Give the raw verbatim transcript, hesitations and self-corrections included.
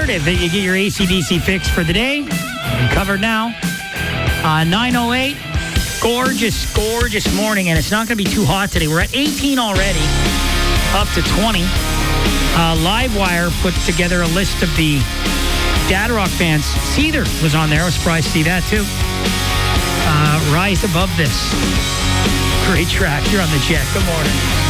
imperative that you get your A C D C fix for the day. I'm covered now. Uh, nine oh eight. Gorgeous, gorgeous morning, and it's not going to be too hot today. We're at eighteen already, up to twenty. Uh, Livewire put together a list of the Dad Rock fans. Seether was on there. I was surprised to see that, too. Uh, Rise Above This. Great track. You're on the Jet. Good morning.